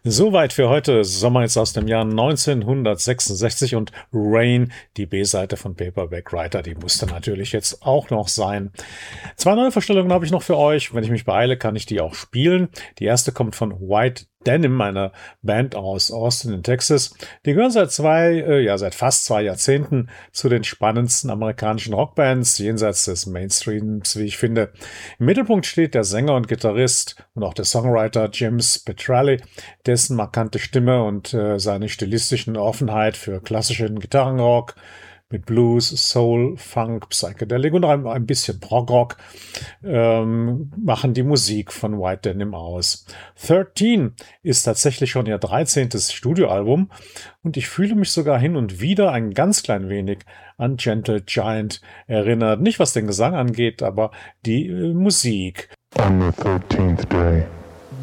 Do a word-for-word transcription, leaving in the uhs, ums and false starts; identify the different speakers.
Speaker 1: Soweit für heute. Sommer jetzt aus dem Jahr neunzehnhundertsechsundsechzig und Rain, die B-Seite von Paperback Writer, die musste natürlich jetzt auch noch sein. Zwei neue Vorstellungen habe ich noch für euch. Wenn ich mich beeile, kann ich die auch spielen. Die erste kommt von White Denim, einer Band aus Austin in Texas. Die gehören seit zwei, äh, ja, seit fast zwei Jahrzehnten zu den spannendsten amerikanischen Rockbands, jenseits des Mainstreams, wie ich finde. Im Mittelpunkt steht der Sänger und Gitarrist und auch der Songwriter James Petrelli, dessen markante Stimme und äh, seine stilistischen Offenheit für klassischen Gitarrenrock mit Blues, Soul, Funk, Psychedelic und ein, ein bisschen Prog-Rock ähm, machen die Musik von White Denim aus. dreizehn ist tatsächlich schon ihr dreizehntes Studioalbum und ich fühle mich sogar hin und wieder ein ganz klein wenig an Gentle Giant erinnert. Nicht was den Gesang angeht, aber die äh, Musik.
Speaker 2: On the thirteenth day